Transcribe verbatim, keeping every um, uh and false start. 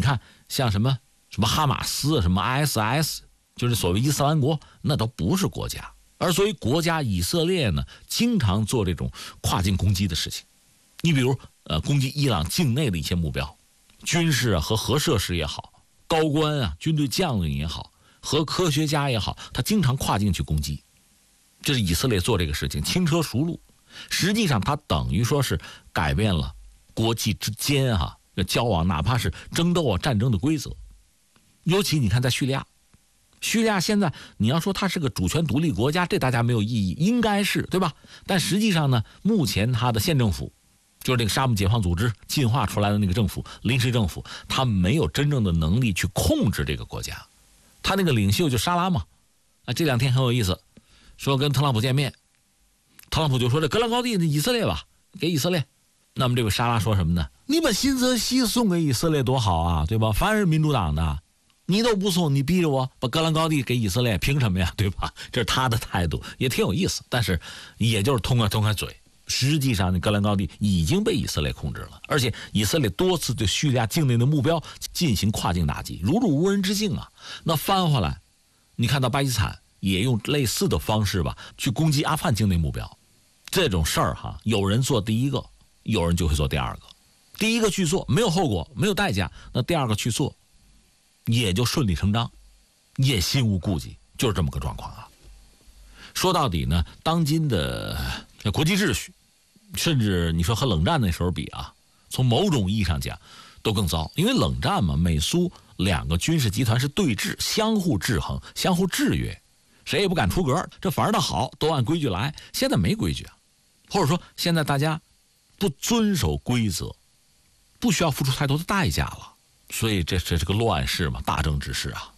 看像什么什么哈马斯、什么 I S S， 就是所谓伊斯兰国，那都不是国家。而作为国家以色列呢，经常做这种跨境攻击的事情。你比如呃，攻击伊朗境内的一些目标，军事啊和核设施也好，高官啊、军队将领也好，和科学家也好，他经常跨境去攻击。这是以色列做这个事情轻车熟路，实际上他等于说是改变了国际之间哈、啊、交往，哪怕是争斗啊、战争的规则。尤其你看在叙利亚。叙利亚现在你要说它是个主权独立国家，这大家没有异议，应该是对吧？但实际上呢，目前它的县政府，就是这个沙姆解放组织进化出来的那个政府，临时政府，它没有真正的能力去控制这个国家。他那个领袖就沙拉嘛，啊，这两天很有意思，说跟特朗普见面，特朗普就说这戈兰高地以色列吧，给以色列。那么这位沙拉说什么呢？你把新泽西送给以色列多好啊，对吧？凡是民主党的。你都不送，你逼着我把戈兰高地给以色列，凭什么呀？对吧？这是他的态度，也挺有意思。但是，也就是通开通开嘴。实际上，那戈兰高地已经被以色列控制了，而且以色列多次对叙利亚境内的目标进行跨境打击，如入无人之境啊！那翻回来，你看到巴基斯坦也用类似的方式吧，去攻击阿富汗境内目标。这种事儿哈，有人做第一个，有人就会做第二个。第一个去做，没有后果，没有代价；那第二个去做。也就顺理成章，也心无顾忌，就是这么个状况啊。说到底呢，当今的国际秩序，甚至你说和冷战那时候比啊，从某种意义上讲都更糟。因为冷战嘛，美苏两个军事集团是对峙，相互制衡，相互制约，谁也不敢出格，这反而倒好，都按规矩来。现在没规矩啊，或者说现在大家不遵守规则，不需要付出太多的代价了。所以这这是个乱世嘛，大政之世啊。